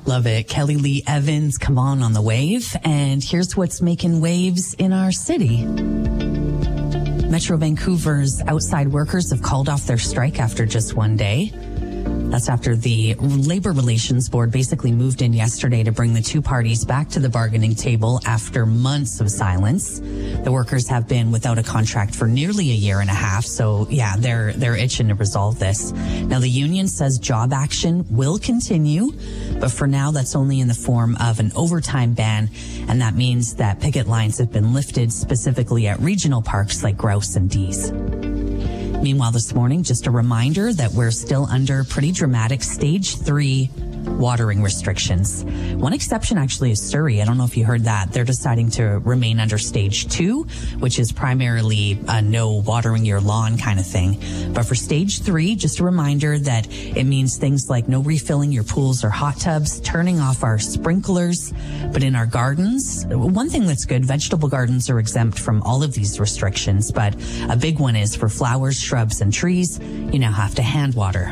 Love it. Kelly Lee Evans, come on the wave. And here's what's making waves in our city. Metro Vancouver's outside workers have called off their strike after just one day. That's after the Labor Relations Board basically moved in yesterday to bring the two parties back to the bargaining table after months of silence. The workers have been without a contract for nearly a year and a half. So yeah, they're itching to resolve this. Now the union says job action will continue, but for now that's only in the form of an overtime ban. And that means that picket lines have been lifted specifically at regional parks like Grouse and Dease. Meanwhile, this morning, just a reminder that we're still under pretty dramatic stage 3 watering restrictions. One exception actually is Surrey. I don't know if you heard that. They're deciding to remain under stage 2, which is primarily a no watering your lawn kind of thing. But for stage 3, just a reminder that it means things like no refilling your pools or hot tubs, turning off our sprinklers. But in our gardens, one thing that's good, vegetable gardens are exempt from all of these restrictions. But a big one is for flowers, shrubs, and trees, you now have to hand water.